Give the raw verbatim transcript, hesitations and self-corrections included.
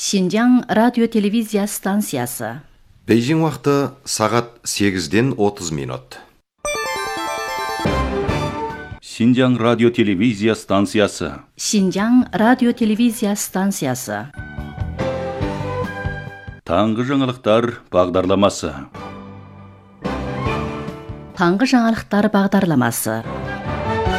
Шинжаң радио-телевизия станциясы. Бейжің уақыты сағат сегізден отыз минут. Шинжаң радио-телевизия станциясы. Шинжаң радио-телевизия станциясы. Таңғы жаңалықтар бағдарламасы. Таңғы жаңалықтар бағдарламасы.